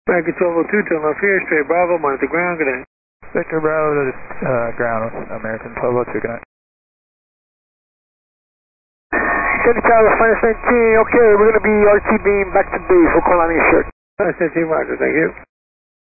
Package 1202, turn left here, straight Bravo, monitor ground, good night. Victor Bravo to ground, American 1202, good night. City Tower, Finest 19, okay, we're going to be RT beam back to base, we'll call on your shirt. Finest 19, roger, thank you.